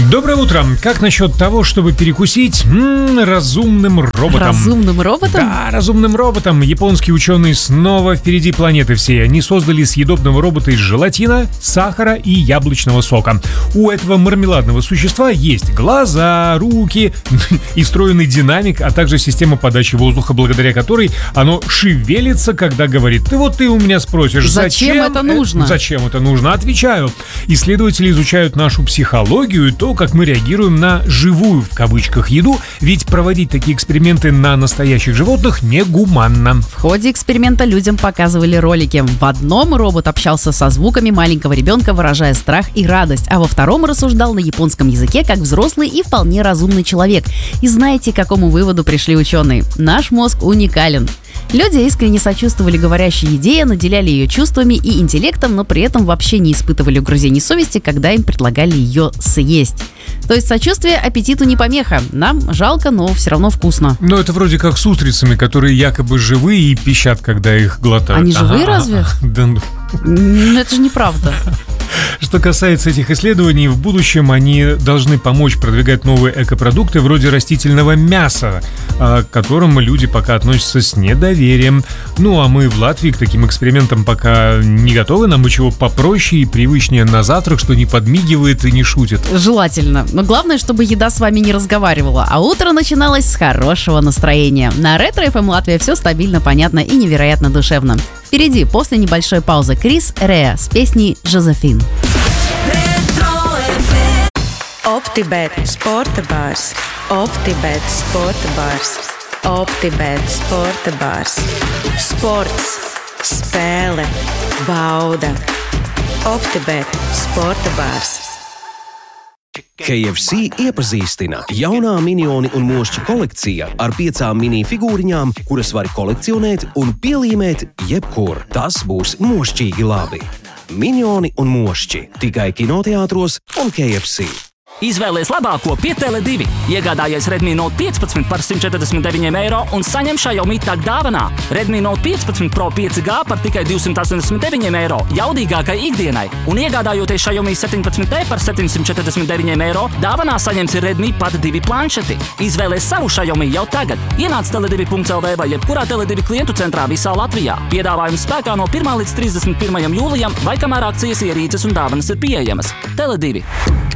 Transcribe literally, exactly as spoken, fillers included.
Доброе утро. Как насчет того, чтобы перекусить м-м, разумным роботом? Разумным роботом? Да, разумным роботом. Японские ученые снова впереди планеты всей. Они создали съедобного робота из желатина, сахара и яблочного сока. У этого мармеладного существа есть глаза, руки и встроенный динамик, а также система подачи воздуха, благодаря которой оно шевелится, когда говорит. Ты вот ты у меня спросишь, зачем, зачем это нужно? Э, зачем это нужно? Отвечаю. Исследователи изучают нашу психологию и то, как мы реагируем на «живую» в кавычках еду, ведь проводить такие эксперименты на настоящих животных негуманно. В ходе эксперимента людям показывали ролики. В одном робот общался со звуками маленького ребенка, выражая страх и радость, а во втором рассуждал на японском языке как взрослый и вполне разумный человек. И знаете, к какому выводу пришли ученые? Наш мозг уникален. Люди искренне сочувствовали говорящей еде, наделяли ее чувствами и интеллектом, но при этом вообще не испытывали угрызений совести, когда им предлагали ее съесть. То есть сочувствие аппетиту не помеха. Нам жалко, но все равно вкусно. Но это вроде как с устрицами, которые якобы живые и пищат, когда их глотают. Они живые ага, разве? Ага, да ну. Ну, это же неправда. Что касается этих исследований, в будущем они должны помочь продвигать новые экопродукты вроде растительного мяса, к которым люди пока относятся с недоверием. Ну а мы в Латвии к таким экспериментам пока не готовы. Нам бы чего попроще и привычнее на завтрак, что не подмигивает и не шутит. Желательно. Но главное, чтобы еда с вами не разговаривала, а утро начиналось с хорошего настроения. На Ретро-эф эм Латвия все стабильно, понятно и невероятно душевно. Впереди, после небольшой паузы, Крис Реа с песней «Жозефин». Optibet sporta bars. Optibet sporta bars. Optibet sporta bars. Sports, spēle, bauda. Optibet sporta bars. K F C iepazīstina jaunā minioni un mošķi kolekcija ar piecām mini figūriņām, kuras var kolekcionēt un pielīmēt jebkur. Tas būs mošķīgi labi. Minioni un mošķi tikai kinoteātros un K F C. Izvēlies labāko pie Tele divi. Iegādājies Redmi Note piecpadsmit par simt četrdesmit deviņiem eiro un saņem Xiaomi tag dāvanā. Redmi Note piecpadsmit Pro pieci G par tikai divsimt astoņdesmit deviņiem eiro jaudīgākai ikdienai. Un iegādājoties Xiaomi septiņpadsmit T par septiņsimt četrdesmit deviņiem eiro, dāvanā saņemsi Redmi Pad divi planšeti. Izvēlies savu Xiaomi jau tagad. Ienāc tele divi punkts l v vai jebkurā Tele divi klientu centrā visā Latvijā. Piedāvājums spēkā no pirmā līdz trīsdesmit pirmajam jūlijam vai kamēr akcijas ierīces un dāvanas ir pieejamas. Tele divi.